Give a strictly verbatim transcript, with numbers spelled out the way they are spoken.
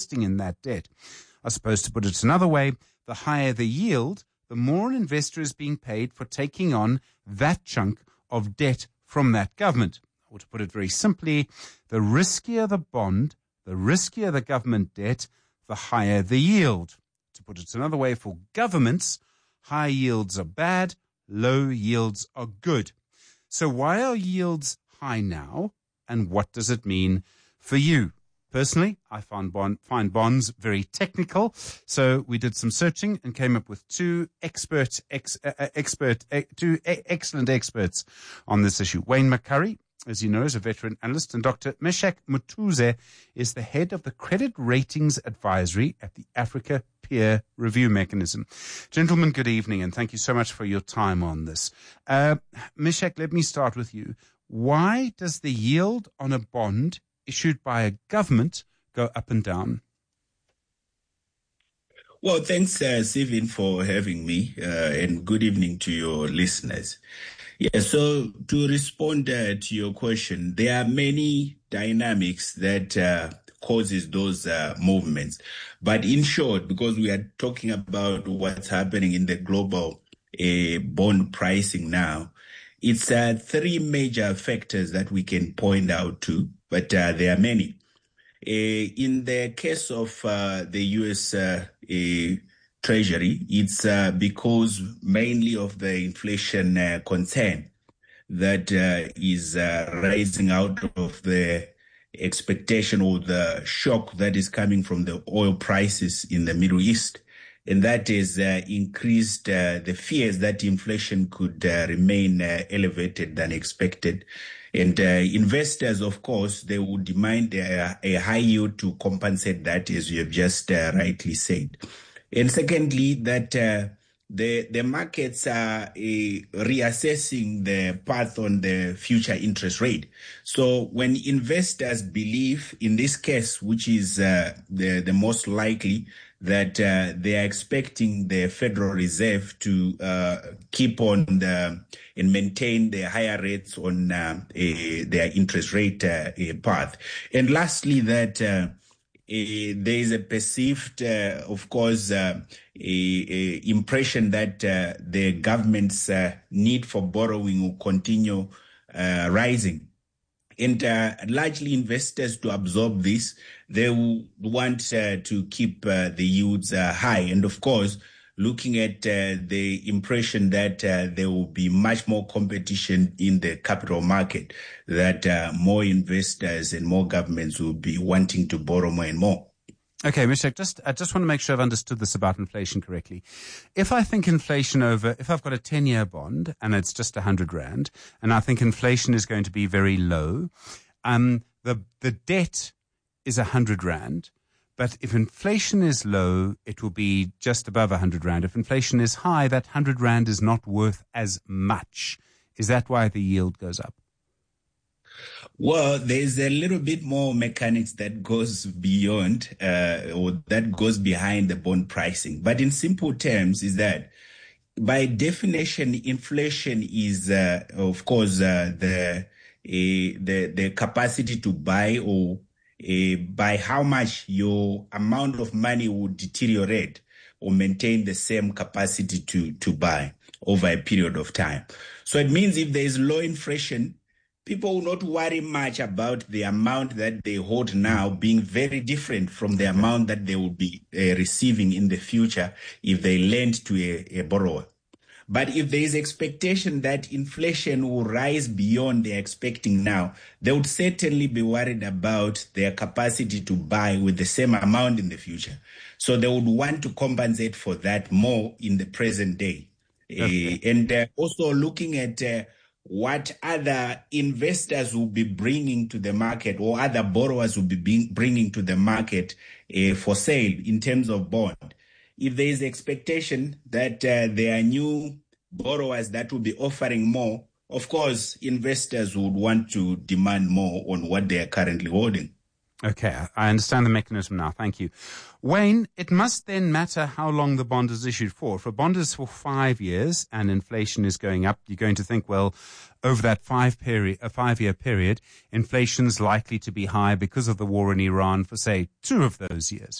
investing in that debt. I suppose to put it another way, the higher the yield, the more an investor is being paid for taking on that chunk of debt from that government. Or to put it very simply, the riskier the bond, the riskier the government debt, the higher the yield. To put it another way, for governments, high yields are bad, low yields are good. So why are yields high now, and what does it mean for you? Personally, I found bond, find bonds very technical, so we did some searching and came up with two expert, ex, uh, expert, uh, two uh, excellent experts on this issue. Wayne McCurry, as you know, is a veteran analyst, and Doctor Meshack Muthuze is the head of the Credit Ratings Advisory at the Africa Peer Review Mechanism. Gentlemen, good evening, and thank you so much for your time on this. Uh, Meshack, let me start with you. Why does the yield on a bond issued by a government go up and down? Well, thanks, uh, Stephen, for having me, uh, and good evening to your listeners. Yeah, so to respond uh, to your question, there are many dynamics that uh, causes those uh, movements. But in short, because we are talking about what's happening in the global uh, bond pricing now, it's uh, three major factors that we can point out to, but uh, there are many. Uh, in the case of uh, the U S uh, uh, Treasury, it's uh, because mainly of the inflation uh, concern that uh, is uh, rising out of the expectation or the shock that is coming from the oil prices in the Middle East. And that is uh, increased uh, the fears that inflation could uh, remain uh, elevated than expected. And uh, investors, of course, they would demand uh, a high yield to compensate that, as you have just uh, rightly said. And secondly, that uh, the the markets are uh, reassessing the path on the future interest rate. So when investors believe, in this case, which is uh, the, the most likely, that uh, they are expecting the Federal Reserve to uh, keep on the, and maintain the higher rates on uh, a, their interest rate uh, a path. And lastly, that uh, a, there is a perceived, uh, of course, uh, a, a impression that uh, the government's uh, need for borrowing will continue uh, rising. And uh, largely investors to absorb this, they want uh, to keep uh, the yields uh, high. And of course, looking at uh, the impression that uh, there will be much more competition in the capital market, that uh, more investors and more governments will be wanting to borrow more and more. Okay, Meshack, just, I just want to make sure I've understood this about inflation correctly. If I think inflation over, if I've got a ten-year bond and it's just one hundred rand, and I think inflation is going to be very low, um, the, the debt is one hundred rand, but if inflation is low, it will be just above one hundred rand. If inflation is high, that one hundred rand is not worth as much. Is that why the yield goes up? Well, there's a little bit more mechanics that goes beyond uh, or that goes behind the bond pricing. But in simple terms is that by definition, inflation is, uh, of course, uh, the, uh, the the capacity to buy or uh, by how much your amount of money will deteriorate or maintain the same capacity to, to buy over a period of time. So it means if there is low inflation, people will not worry much about the amount that they hold now being very different from the amount that they will be uh, receiving in the future if they lend to a, a borrower. But if there is expectation that inflation will rise beyond they're expecting now, they would certainly be worried about their capacity to buy with the same amount in the future. So they would want to compensate for that more in the present day. Okay. Uh, and uh, also looking at uh, what other investors will be bringing to the market or other borrowers will be being, bringing to the market uh, for sale in terms of bond. If there is expectation that uh, there are new borrowers that will be offering more, of course, investors would want to demand more on what they are currently holding. Okay, I understand the mechanism now. Thank you. Wayne, it must then matter how long the bond is issued for. If a bond is for five years and inflation is going up, you're going to think, well, over that five period, a five-year period, inflation's likely to be high because of the war in Iran for, say, two of those years.